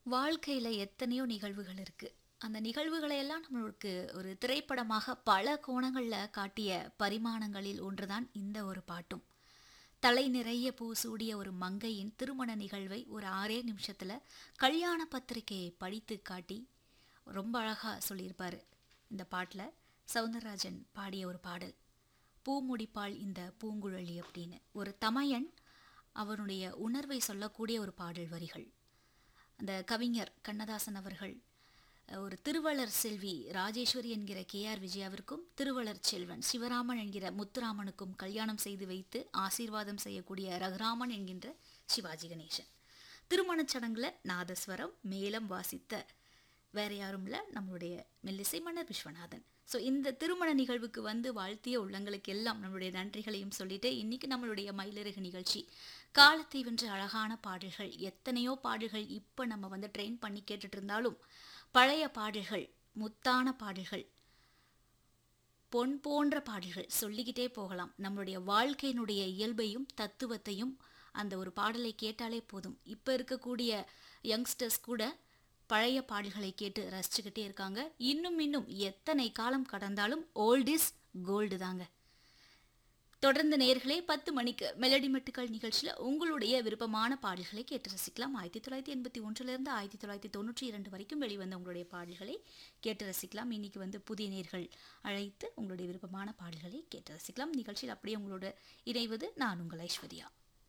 வாழ்க்கையில எத்தனையோ நிகழ்வுகள் இருக்கு. அந்த நிகழ்வுகளை எல்லாம் நம்மளுக்கு ஒரு திரைப்படமாக பல கோணங்கள்ல காட்டிய பரிமாணங்களில் ஒன்றுதான் இந்த ஒரு பாட்டும். தலை நிறைய பூ சூடிய ஒரு மங்கையின் திருமண நிகழ்வை ஒரு 6 நிமிஷத்துல கல்யாண பத்திரிகையை படித்து காட்டி ரொம்ப அழகா சொல்லியிருப்பாரு. இந்த பாட்டுல சவுந்தரராஜன் பாடிய ஒரு பாடல், பூ முடிப்பாள் இந்த பூங்குழலி அப்படின்னு. ஒரு தமையன் அவனுடைய உணர்வை சொல்லக்கூடிய ஒரு பாடல் வரிகள். அந்த கவிஞர் கண்ணதாசன் அவர்கள் ஒரு திருவளர் செல்வி ராஜேஸ்வரி என்கிற கேஆர் விஜயாவிற்கும் திருவளர் செல்வன் சிவராமன் என்கிற முத்துராமனுக்கும் கல்யாணம் செய்து வைத்து ஆசீர்வாதம் செய்யக்கூடிய ரகுராமன் என்கின்ற சிவாஜி கணேசன். திருமணச் சடங்குல நாதஸ்வரம் மேளம் வாசித்த வேற யாரும் இல்லை, நம்மளுடைய மெல்லிசை மன்னர் விஸ்வநாதன். ஸோ இந்த திருமண நிகழ்வுக்கு வந்து வாழ்த்திய உள்ளங்களுக்கு எல்லாம் நம்மளுடைய நன்றிகளையும் சொல்லிட்டு இன்னைக்கு நம்மளுடைய மயிலிறகு நிகழ்ச்சி காலத்தை வென்ற அழகான பாடல்கள், எத்தனையோ பாடல்கள் இப்போ நம்ம வந்து ட்ரெயின் பண்ணி கேட்டுட்டு இருந்தாலும் பழைய பாடல்கள், முத்தான பாடல்கள், பொன் போன்ற பாடல்கள் சொல்லிக்கிட்டே போகலாம். நம்மளுடைய வாழ்க்கையினுடைய இயல்பையும் தத்துவத்தையும் அந்த ஒரு பாடலை கேட்டாலே போதும். இப்போ இருக்கக்கூடிய யங்ஸ்டர்ஸ் கூட பழைய பாடல்களை கேட்டு ரசிச்சுக்கிட்டே இருக்காங்க. இன்னும் எத்தனை காலம் கடந்தாலும் ஓல்ட் இஸ் கோல்டு தாங்க. தொடர்ந்து நேயர்களே 10 மணிக்கு மெலடி மெட்டுக்கள் நிகழ்ச்சியில் உங்களுடைய விருப்பமான பாடல்களை கேட்டு ரசிக்கலாம். 1981 1992 வரைக்கும் வெளிவந்த உங்களுடைய பாடல்களை கேட்டு ரசிக்கலாம். இன்னைக்கு வந்து புதிய நேயர்கள் அழைத்து உங்களுடைய விருப்பமான பாடல்களை கேட்டு ரசிக்கலாம். நிகழ்ச்சியில் அப்படியே உங்களோட இணைவது நான் உங்கள் ஐஸ்வர்யா.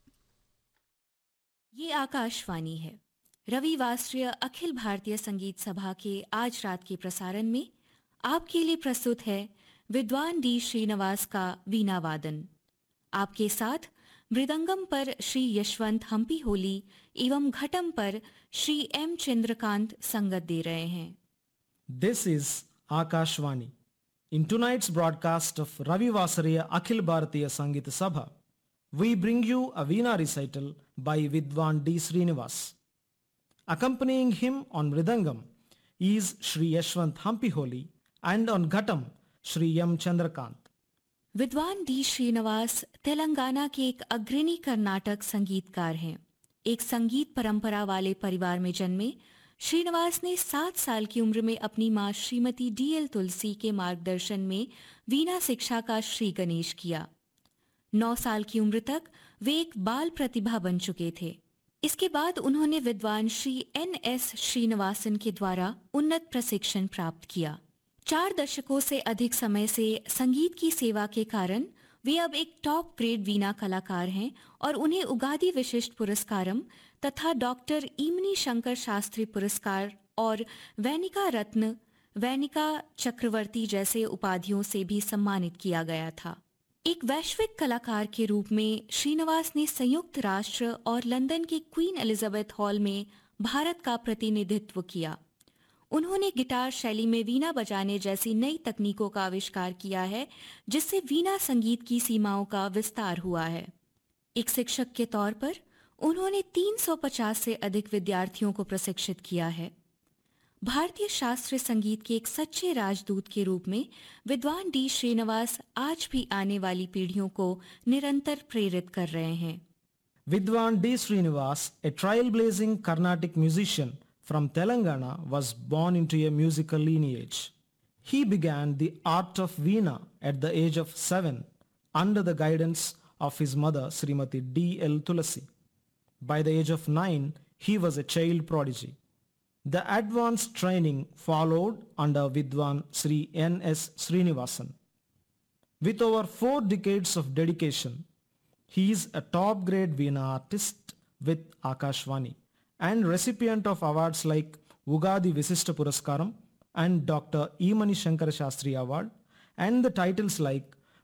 ये आकाशवाणी है। रविवासरीय अखिल भारतीय संगीत सभा के आज रात के प्रसारण में आपके लिए प्रस्तुत है विद्वान डी श्रीनिवास का वीणा वादन। आपके साथ मृदंगम पर श्री यशवंत हम्पी होली एवं घटम पर श्री एम चंद्रकांत संगत दे रहे हैं। This is Akashvani. In tonight's broadcast of Ravi Vasariya Akhil Bharatiya Sangeet Sabha, we bring you a Veena recital by Vidwan D. Srinivas. Accompanying him on Mridangam is Shri Yashwant Hampiholi and on Ghatam Shri M. Chandrakant. विद्वान D Srinivas Telangana के एक अग्रणी कर्नाटक संगीतकार हैं। एक संगीत परंपरा वाले परिवार में जन्मे श्रीनिवास ने 7 साल की उम्र में अपनी मां श्रीमती डी.एल. तुलसी के मार्गदर्शन में वीणा शिक्षा का श्री गणेश किया। 9 साल की उम्र तक वे एक बाल प्रतिभा बन चुके थे। इसके बाद उन्होंने विद्वान श्री N.S. श्रीनिवासन के द्वारा उन्नत प्रशिक्षण प्राप्त किया। 4 दशकों से अधिक समय से संगीत की सेवा के कारण वे अब एक टॉप ग्रेड वीणा कलाकार हैं और उन्हें उगादि विशिष्ट पुरस्कारम तथा डॉक्टर ईमनी शंकर शास्त्री पुरस्कार और वैनिका रत्न, वैनिका चक्रवर्ती जैसे उपाधियों से भी सम्मानित किया गया था। एक वैश्विक कलाकार के रूप में श्रीनिवास ने संयुक्त राष्ट्र और लंदन के क्वीन एलिजाबेथ हॉल में भारत का प्रतिनिधित्व किया। उन्होंने गिटार शैली में वीणा बजाने जैसी नई तकनीकों का आविष्कार किया है, जिससे वीणा संगीत की सीमाओं का विस्तार हुआ है। एक शिक्षक के तौर पर उन्होंने 350 से अधिक विद्यार्थियों को प्रशिक्षित किया है। भारतीय शास्त्रीय संगीत के एक सच्चे राजदूत के रूप में विद्वान डी श्रीनिवास आज भी आने वाली पीढ़ियों को निरंतर प्रेरित कर रहे हैं। Vidwan D. Srinivas, a trailblazing Carnatic musician from Telangana, was born into a musical lineage. He began the art of Veena at the age of 7 under the guidance of his mother Srimati D.L. Tulasi. By the age of 9, he was a child prodigy. The advanced training followed under Vidwan Sri N.S. Srinivasan. With over 4 decades of dedication, he is a top-grade Veena artist with Akashvani and recipient of awards like Ugadi Visishta Puraskaram and Dr. Emani Shankar Shastri Award and the titles like